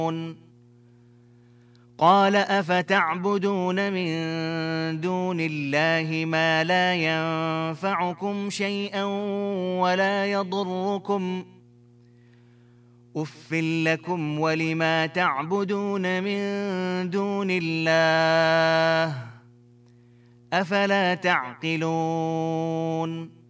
قال أفتعبدون من دون الله ما لا ينفعكم شيئا ولا يضركم أف لكم ولما تعبدون من دون الله أفلا تعقلون